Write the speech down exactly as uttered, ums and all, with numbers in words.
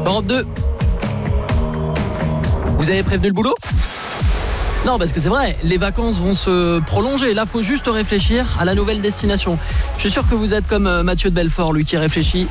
Europe deux. Vous avez prévenu le boulot ? Non, parce que c'est vrai, les vacances vont se prolonger. Là, faut juste réfléchir à la nouvelle destination. Je suis sûr que vous êtes comme Mathieu de Belfort, lui qui réfléchit